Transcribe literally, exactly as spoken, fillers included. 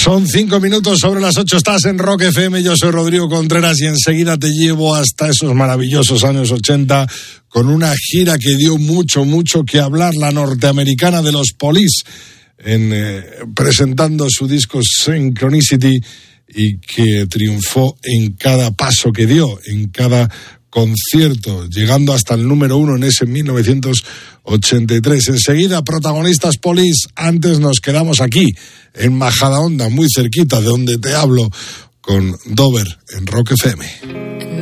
Son cinco minutos sobre las ocho, estás en Rock F M, yo soy Rodrigo Contreras y enseguida te llevo hasta esos maravillosos años ochenta con una gira que dio mucho, mucho que hablar, la norteamericana de los Police, en, eh, presentando su disco Synchronicity y que triunfó en cada paso que dio, en cada concierto, llegando hasta el número uno en ese mil novecientos ochenta y tres. Enseguida, protagonistas Police. Antes nos quedamos aquí, en Majadahonda, muy cerquita de donde te hablo, con Dover, en Rock F M.